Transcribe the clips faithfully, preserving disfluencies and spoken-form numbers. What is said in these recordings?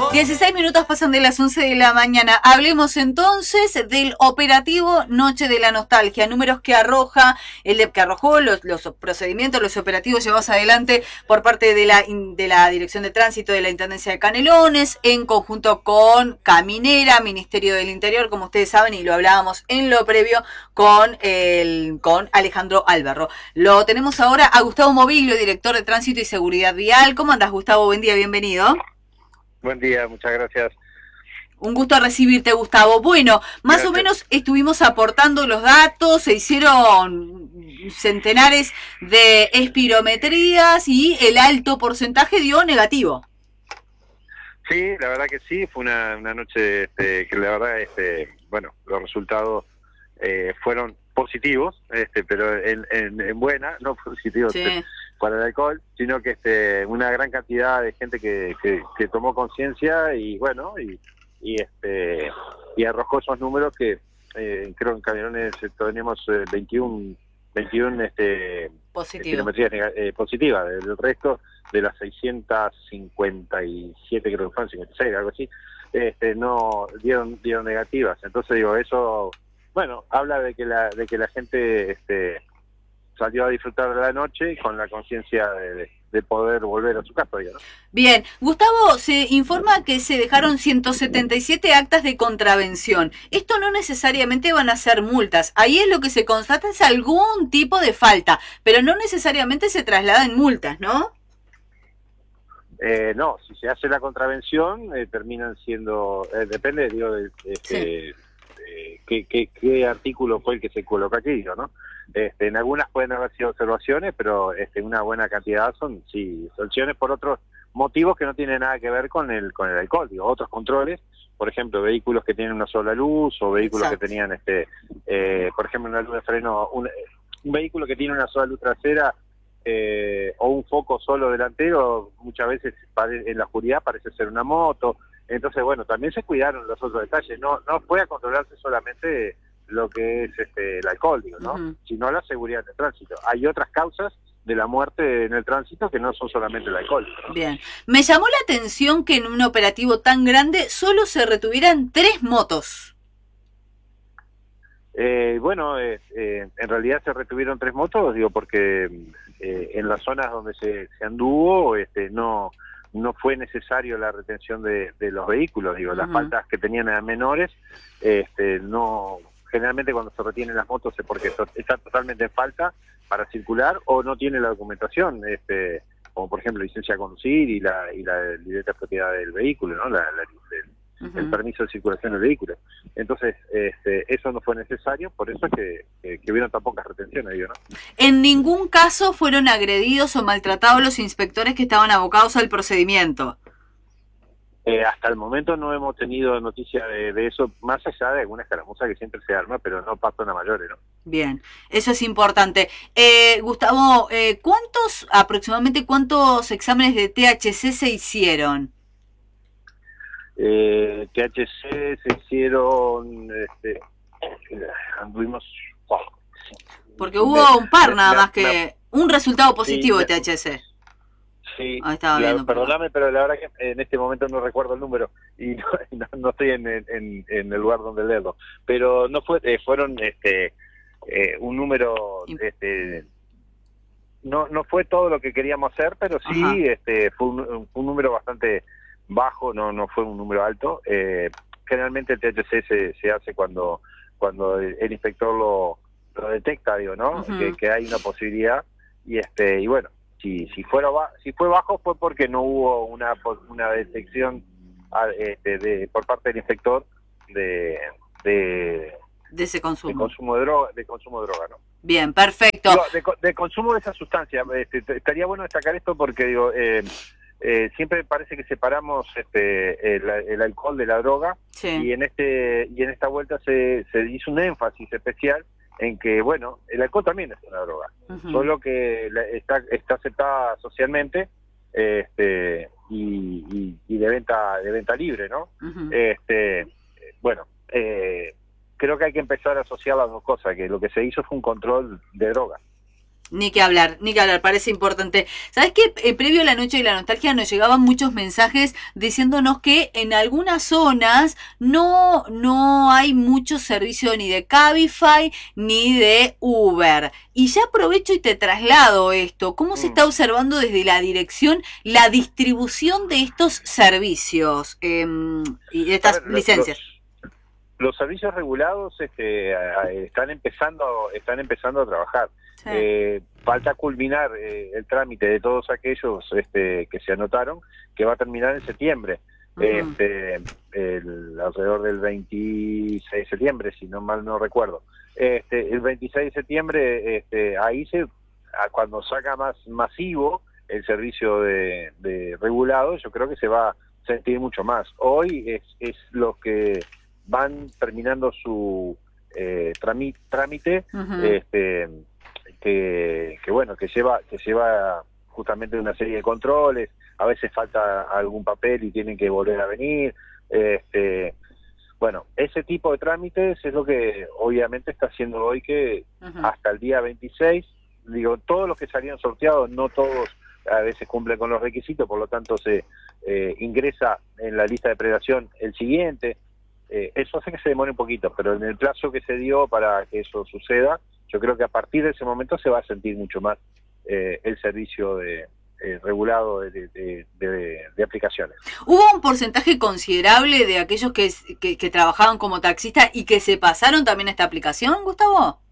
dieciséis minutos pasan de las once de la mañana. Hablemos entonces del operativo Noche de la Nostalgia. Números que arroja, el de, que arrojó los, los procedimientos, los operativos llevados adelante por parte de la, de la Dirección de Tránsito de la Intendencia de Canelones, en conjunto con Caminera, Ministerio del Interior, como ustedes saben, y lo hablábamos en lo previo con, el, con Alejandro Alberro. Lo tenemos ahora a Gustavo Moviglio, director de Tránsito y Seguridad Vial. ¿Cómo andás, Gustavo? Buen día, bienvenido. Buen día, muchas gracias. Un gusto recibirte, Gustavo. Bueno, más Gracias. o menos estuvimos aportando los datos, se hicieron centenares de espirometrías y el alto porcentaje dio negativo. Sí, la verdad que sí, fue una, una noche este, que la verdad, este, bueno, los resultados eh, fueron positivos, este, pero en, en, en buena, no positivos Sí. este, para el alcohol, sino que este, una gran cantidad de gente que, que, que tomó conciencia y bueno, y, y este y arrojó esos números que eh, creo que en Canelones tenemos eh, veintiuno este, Positivo. espirometrías eh, positivas, del resto de las seiscientas cincuenta y siete, creo que fueron cincuenta y seis, algo así, este, no dieron dieron negativas. Entonces digo, eso, bueno, habla de que la de que la gente este salió a disfrutar de la noche con la conciencia de, de poder volver a su casa, ¿no? Bien, Gustavo, se informa que se dejaron ciento setenta y siete actas de contravención. Esto no necesariamente van a ser multas. Ahí es lo que se constata es algún tipo de falta, pero no necesariamente se traslada en multas, ¿no? Eh, no, si se hace la contravención, eh, terminan siendo, eh, depende, digo, de, de, Sí. de, de qué, qué, qué artículo fue el que se coloca aquí, ¿no? Este, en algunas pueden haber sido observaciones, pero este, una buena cantidad son, sí, sanciones por otros motivos que no tienen nada que ver con el con el alcohol, digo, otros controles, por ejemplo, vehículos que tienen una sola luz, o vehículos Exacto. que tenían, este, eh, por ejemplo, una luz de freno, un, un vehículo que tiene una sola luz trasera, Eh, o un foco solo delantero, muchas veces en la oscuridad parece ser una moto. Entonces, bueno, también se cuidaron los otros detalles, no no fue a controlarse solamente lo que es este el alcohol, digo, ¿no? Uh-huh. Sino la seguridad del tránsito. Hay otras causas de la muerte en el tránsito que no son solamente el alcohol, ¿no? Bien, me llamó la atención que en un operativo tan grande solo se retuvieran tres motos. Eh, bueno, eh, eh, en realidad se retuvieron tres motos, digo, porque eh, en las zonas donde se, se anduvo, este, no no fue necesario la retención de, de los vehículos, digo, uh-huh. Las faltas que tenían eran menores, este, no, generalmente cuando se retienen las motos es porque está totalmente en falta para circular o no tiene la documentación, este, como por ejemplo licencia de conducir y la y la libreta de propiedad del vehículo, ¿no? La, la, el, Uh-huh. el permiso de circulación del vehículo. Entonces, este, eso no fue necesario, por eso es que, que, que hubieron tan pocas retenciones, digo, ¿no? En ningún caso fueron agredidos o maltratados los inspectores que estaban abocados al procedimiento. Eh, hasta el momento no hemos tenido noticia de, de eso, más allá de alguna escaramuza que siempre se arma, pero no pasan a mayores, ¿no? Bien, eso es importante. Eh, Gustavo, eh, ¿cuántos, aproximadamente cuántos exámenes de T H C se hicieron? Eh, T H C se hicieron, este, anduvimos... Oh, porque hubo un par nada la, más que la, un resultado positivo sí, de T H C. Sí, ah, estaba la, viendo, perdóname, pero la verdad que en este momento no recuerdo el número y no, no, no estoy en, en, en el lugar donde leerlo. Pero no fue, eh, fueron este eh, un número, este no no fue todo lo que queríamos hacer, pero sí, Ajá. este fue un, un número bastante bajo, no no fue un número alto. Eh, generalmente el T H C se, se hace cuando cuando el, el inspector lo, lo detecta, digo, ¿no? Uh-huh. que, que hay una posibilidad y este y bueno, si si fuera si fue bajo fue porque no hubo una una detección este, de por parte del inspector de de, de ese consumo de consumo de droga de consumo de droga, ¿no? Bien, perfecto. Digo, de, de consumo de esa sustancia. Este, estaría bueno destacar esto porque digo eh, Eh, siempre parece que separamos este el, el alcohol de la droga, sí. y en este y en esta vuelta se, se hizo un énfasis especial en que bueno, el alcohol también es una droga, uh-huh. solo que la, está está aceptada socialmente este y, y, y de venta de venta libre, ¿no? Uh-huh. Este bueno, eh, creo que hay que empezar a asociar las dos cosas, que lo que se hizo fue un control de drogas. Ni que hablar, ni que hablar, parece importante. ¿Sabes qué? Eh, previo a la noche de la nostalgia nos llegaban muchos mensajes diciéndonos que en algunas zonas no, no hay mucho servicio ni de Cabify ni de Uber. Y ya aprovecho y te traslado esto. ¿Cómo se está observando desde la dirección la distribución de estos servicios eh, y de estas ver, licencias? Los, los servicios regulados este, están empezando, están empezando a trabajar. Sí. Eh, falta culminar eh, el trámite de todos aquellos este, que se anotaron, que va a terminar en septiembre, uh-huh. este, el, alrededor del veintiséis de septiembre, si no mal no recuerdo. Este, el veintiséis de septiembre, este, ahí se, cuando saca más masivo el servicio de, de regulado, yo creo que se va a sentir mucho más. Hoy es, es los que van terminando su eh, trámite, uh-huh. este, Que, que bueno, que lleva que lleva justamente una serie de controles, a veces falta algún papel y tienen que volver a venir, este, bueno, ese tipo de trámites es lo que obviamente está haciendo hoy que uh-huh. hasta el día veintiséis, digo, todos los que salían sorteados, no todos a veces cumplen con los requisitos, por lo tanto se eh, ingresa en la lista de predación el siguiente, eh, eso hace que se demore un poquito, pero en el plazo que se dio para que eso suceda, yo creo que a partir de ese momento se va a sentir mucho más eh, el servicio de, eh, regulado de, de, de, de aplicaciones. ¿Hubo un porcentaje considerable de aquellos que, que, que trabajaban como taxistas y que se pasaron también a esta aplicación, Gustavo?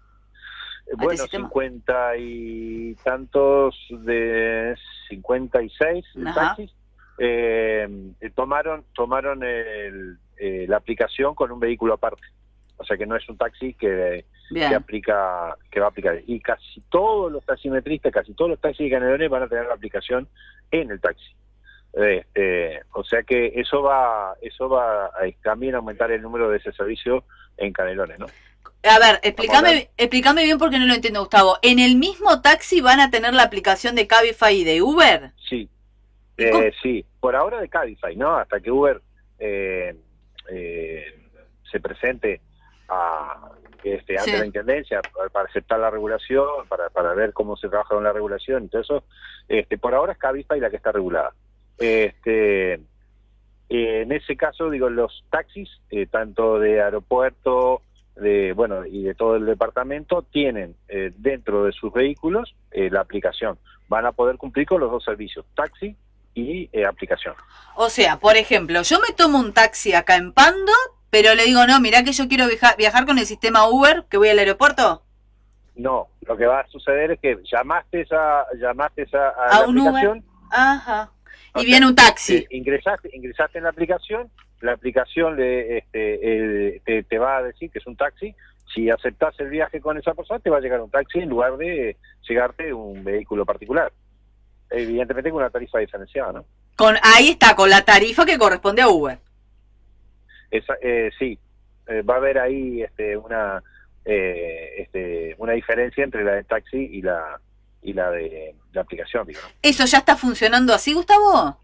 Eh, bueno, cincuenta y tantos de cincuenta y seis taxis eh, tomaron tomaron el, eh, la aplicación con un vehículo aparte. O sea que no es un taxi que, que aplica, que va a aplicar. Y casi todos los taximetristas, casi todos los taxis de Canelones van a tener la aplicación en el taxi. Este, o sea que eso va, eso va a también aumentar el número de ese servicio en Canelones, ¿no? A ver, explícame, explícame bien porque no lo entiendo, Gustavo. ¿En el mismo taxi van a tener la aplicación de Cabify y de Uber? Sí, eh, sí. Por ahora de Cabify, ¿no? Hasta que Uber eh, eh, se presente a este ante sí. la intendencia para, para aceptar la regulación, para, para ver cómo se trabaja con la regulación y todo eso, este por ahora es Cabify la que está regulada. Este eh, en ese caso, digo, los taxis, eh, tanto de aeropuerto, de bueno y de todo el departamento, tienen eh, dentro de sus vehículos eh, la aplicación. Van a poder cumplir con los dos servicios, taxi y eh, aplicación. O sea, por ejemplo, yo me tomo un taxi acá en Pando, pero le digo, no, mirá que yo quiero viajar, viajar con el sistema Uber, que voy al aeropuerto. No, lo que va a suceder es que llamaste esa, llamaste esa, a, a la un aplicación. Uber. Ajá. Y viene un taxi. Eh, ingresaste, ingresaste en la aplicación, la aplicación le, este, eh, te, te va a decir que es un taxi. Si aceptás el viaje con esa persona, te va a llegar un taxi en lugar de llegarte un vehículo particular. Evidentemente con una tarifa diferenciada, ¿no? Con, ahí está, con la tarifa que corresponde a Uber. Esa, eh, sí, eh, va a haber ahí este, una eh, este, una diferencia entre la de taxi y la y la de la aplicación, digo, ¿no? ¿Eso ya está funcionando así, Gustavo?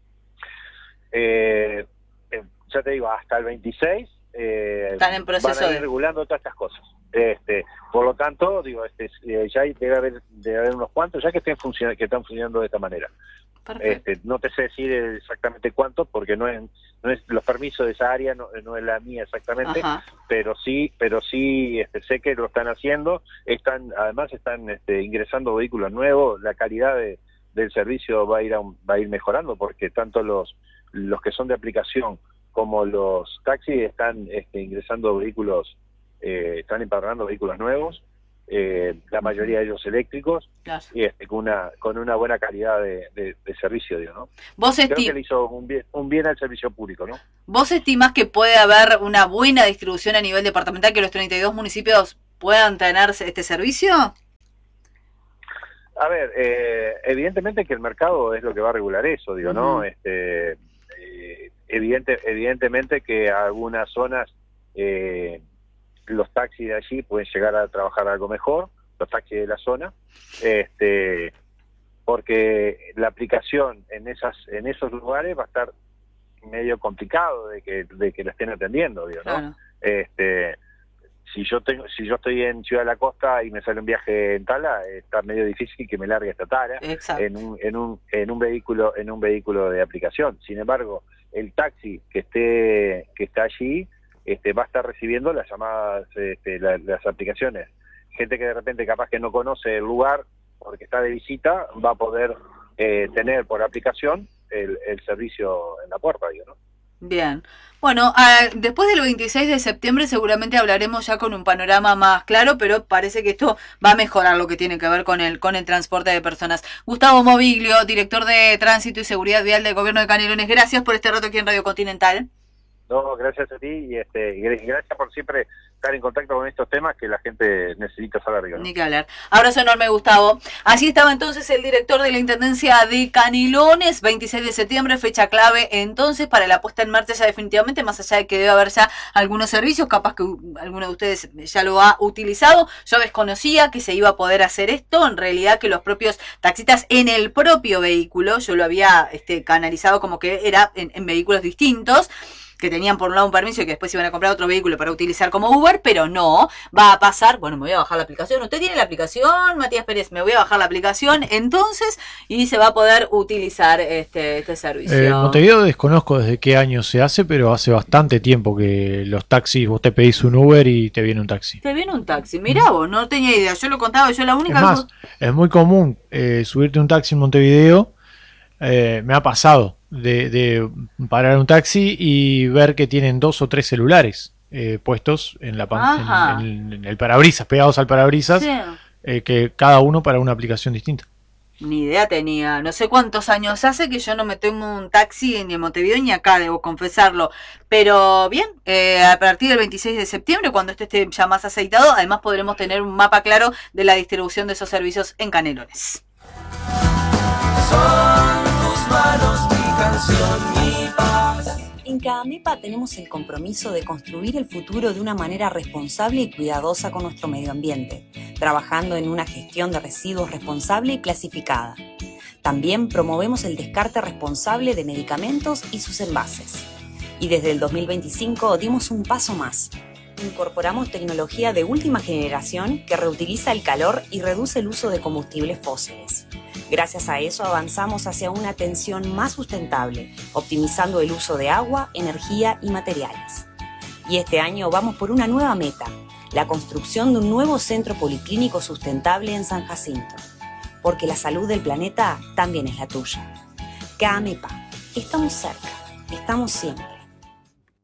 Eh, eh, ya te digo, hasta el veintiséis eh, están en proceso van a ir de... regulando todas estas cosas. Este, por lo tanto, digo, este, eh, ya debe haber, debe haber unos cuantos ya que estén funcionando, que están funcionando de esta manera. Este, no te sé decir exactamente cuántos porque no es, no es los permisos de esa área, no, no es la mía exactamente. Ajá. pero sí pero sí este, sé que lo están haciendo, están además están este, ingresando vehículos nuevos, la calidad de, del servicio va a ir a un, va a ir mejorando porque tanto los los que son de aplicación como los taxis están este, ingresando vehículos, eh, están empadronando vehículos nuevos. Eh, la mayoría de ellos eléctricos, claro. y este, con una con una buena calidad de, de, de servicio, digo, ¿no? Vos Creo que le hizo un bien, un bien al servicio público, ¿no? ¿Vos estimás que puede haber una buena distribución a nivel departamental, que los treinta y dos municipios puedan tener este servicio? A ver, eh, evidentemente que el mercado es lo que va a regular eso, digo, uh-huh. ¿no? Este, eh, evidente, evidentemente que algunas zonas eh, los taxis de allí pueden llegar a trabajar algo mejor, los taxis de la zona, este, porque la aplicación en esas en esos lugares va a estar medio complicado de que de que la estén atendiendo, digo, ¿no? Claro. Este, si yo tengo, si yo estoy en Ciudad de la Costa y me sale un viaje en Tala, está medio difícil que me largue hasta Tala en un, en un, en un vehículo, en un vehículo de aplicación. Sin embargo, el taxi que esté, que está allí, este, va a estar recibiendo las llamadas, este, la, las aplicaciones. Gente que de repente capaz que no conoce el lugar porque está de visita, va a poder eh, tener por aplicación el, el servicio en la puerta, digo, ¿no? Bien. Bueno, uh, después del veintiséis de septiembre seguramente hablaremos ya con un panorama más claro, pero parece que esto va a mejorar lo que tiene que ver con el con el transporte de personas. Gustavo Moviglio, director de Tránsito y Seguridad Vial del Gobierno de Canelones, gracias por este rato aquí en Radio Continental. No, gracias a ti y, este, y gracias por siempre estar en contacto con estos temas que la gente necesita saber, ¿no? Ni que hablar. Abrazo enorme, Gustavo. Así estaba entonces el director de la Intendencia de Canelones, veintiséis de septiembre, fecha clave entonces para la puesta en marcha ya definitivamente, más allá de que debe haber ya algunos servicios, capaz que alguno de ustedes ya lo ha utilizado. Yo desconocía que se iba a poder hacer esto, en realidad que los propios taxistas en el propio vehículo, yo lo había este, canalizado como que era en, en vehículos distintos, que tenían por un lado un permiso y que después iban a comprar otro vehículo para utilizar como Uber, pero no, va a pasar, bueno, me voy a bajar la aplicación, usted tiene la aplicación, Matías Pérez, me voy a bajar la aplicación, entonces, y se va a poder utilizar este, este servicio. En eh, Montevideo desconozco desde qué año se hace, pero hace bastante tiempo que los taxis, vos te pedís un Uber y te viene un taxi. Te viene un taxi, mirá vos, no tenía idea, yo lo contaba, yo la única... Es más, vos... es muy común eh, subirte un taxi en Montevideo, eh, me ha pasado. De, de parar un taxi y ver que tienen dos o tres celulares eh, puestos en la pan, en, en, en el parabrisas, pegados al parabrisas, sí. eh, que cada uno para una aplicación distinta. Ni idea tenía, no sé cuántos años hace que yo no me tomo un taxi ni en Montevideo ni acá, debo confesarlo, pero bien, eh, a partir del veintiséis de septiembre, cuando esto esté ya más aceitado, además podremos tener un mapa claro de la distribución de esos servicios en Canelones. Son tus manos, mi paz. En CAAMEPA tenemos el compromiso de construir el futuro de una manera responsable y cuidadosa con nuestro medio ambiente, trabajando en una gestión de residuos responsable y clasificada. También promovemos el descarte responsable de medicamentos y sus envases. Y desde el dos mil veinticinco dimos un paso más. Incorporamos tecnología de última generación que reutiliza el calor y reduce el uso de combustibles fósiles. Gracias a eso avanzamos hacia una atención más sustentable, optimizando el uso de agua, energía y materiales. Y este año vamos por una nueva meta, la construcción de un nuevo centro policlínico sustentable en San Jacinto. Porque la salud del planeta también es la tuya. CAAMEPA, estamos cerca, estamos siempre.